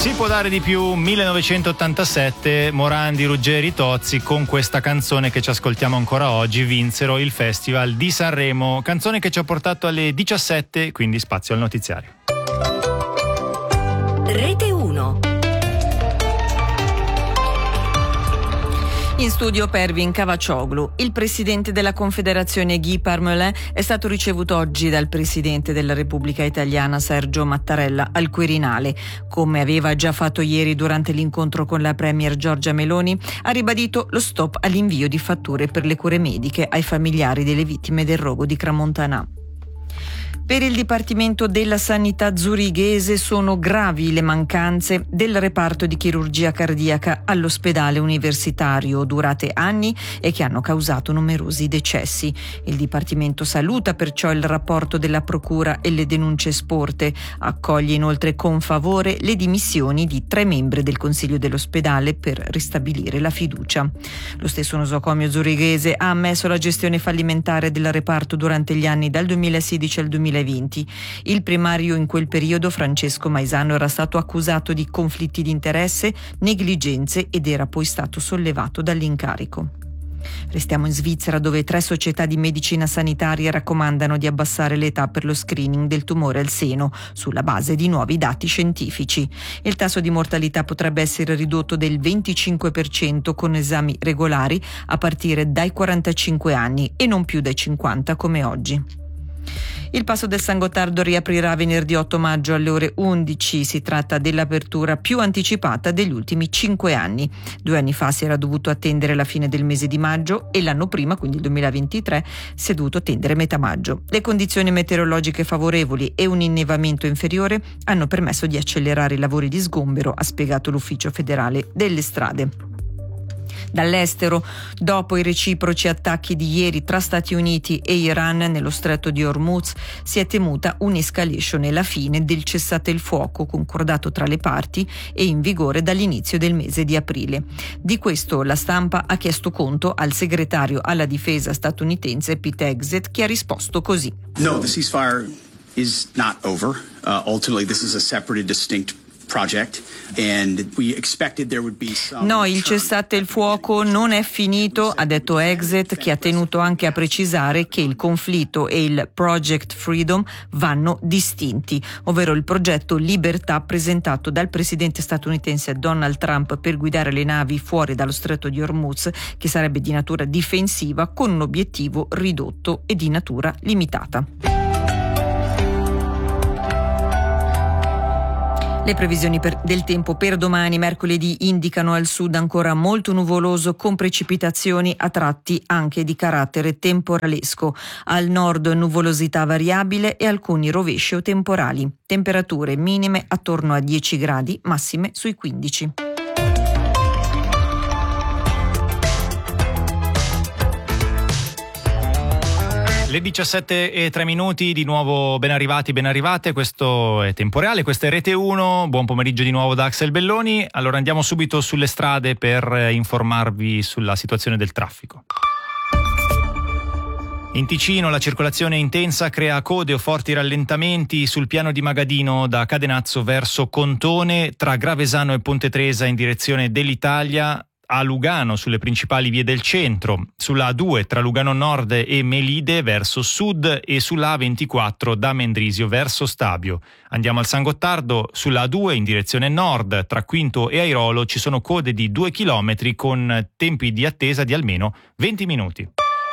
Si può dare di più, 1987, Morandi, Ruggeri, Tozzi, con questa canzone che ci ascoltiamo ancora oggi, vinsero il Festival di Sanremo, canzone che ci ha portato alle 17, quindi spazio al notiziario. Rete 1. In studio Pervin Cavaccioglu. Il presidente della Confederazione Guy Parmelin è stato ricevuto oggi dal presidente della Repubblica Italiana Sergio Mattarella al Quirinale. Come aveva già fatto ieri durante l'incontro con la premier Giorgia Meloni, ha ribadito lo stop all'invio di fatture per le cure mediche ai familiari delle vittime del rogo di Crans-Montana. Per il Dipartimento della Sanità zurighese sono gravi le mancanze del reparto di chirurgia cardiaca all'ospedale universitario, durate anni e che hanno causato numerosi decessi. Il Dipartimento saluta perciò il rapporto della Procura e le denunce sporte. Accoglie inoltre con favore le dimissioni di 3 membri del Consiglio dell'ospedale per ristabilire la fiducia. Lo stesso nosocomio zurighese ha ammesso la gestione fallimentare del reparto durante gli anni dal 2016 al 2020. Il primario in quel periodo, Francesco Maisano, era stato accusato di conflitti di interesse, negligenze ed era poi stato sollevato dall'incarico. Restiamo in Svizzera, dove 3 società di medicina sanitaria raccomandano di abbassare l'età per lo screening del tumore al seno sulla base di nuovi dati scientifici. Il tasso di mortalità potrebbe essere ridotto del 25% con esami regolari a partire dai 45 anni e non più dai 50 come oggi. Il Passo del San Gottardo riaprirà venerdì 8 maggio alle ore 11. Si tratta dell'apertura più anticipata degli ultimi 5 anni. 2 anni fa si era dovuto attendere la fine del mese di maggio e l'anno prima, quindi il 2023, si è dovuto attendere metà maggio. Le condizioni meteorologiche favorevoli e un innevamento inferiore hanno permesso di accelerare i lavori di sgombero, ha spiegato l'Ufficio federale delle strade. Dall'estero, dopo i reciproci attacchi di ieri tra Stati Uniti e Iran nello stretto di Hormuz, si è temuta un'escalation e la fine del cessate il fuoco concordato tra le parti e in vigore dall'inizio del mese di aprile. Di questo la stampa ha chiesto conto al segretario alla difesa statunitense Pete Hegseth, che ha risposto così. No, the ceasefire is not over. Ultimately this is a separate and distinct project. No, il cessate il fuoco non è finito, ha detto Hegseth, che ha tenuto anche a precisare che il conflitto e il Project Freedom vanno distinti, ovvero il progetto Libertà presentato dal presidente statunitense Donald Trump per guidare le navi fuori dallo stretto di Hormuz, che sarebbe di natura difensiva con un obiettivo ridotto e di natura limitata. Le previsioni del tempo per domani, mercoledì, indicano al sud ancora molto nuvoloso con precipitazioni a tratti anche di carattere temporalesco. Al nord nuvolosità variabile e alcuni rovesci o temporali. Temperature minime attorno a 10 gradi, massime sui 15. Le 17:03, di nuovo ben arrivati, ben arrivate, questo è Tempo Reale, questa è Rete 1, buon pomeriggio di nuovo da Axel Belloni. Allora andiamo subito sulle strade per informarvi sulla situazione del traffico. In Ticino la circolazione intensa crea code o forti rallentamenti sul piano di Magadino da Cadenazzo verso Contone, tra Gravesano e Ponte Tresa in direzione dell'Italia, a Lugano sulle principali vie del centro, sulla A2 tra Lugano Nord e Melide verso sud e sulla A24 da Mendrisio verso Stabio. Andiamo al San Gottardo, sulla A2 in direzione nord tra Quinto e Airolo ci sono code di 2 chilometri con tempi di attesa di almeno 20 minuti.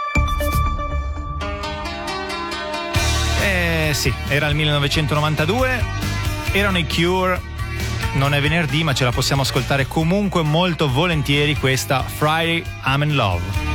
Sì, era il 1992, erano i Cure. Non è venerdì, ma ce la possiamo ascoltare comunque molto volentieri, questa Friday I'm in Love.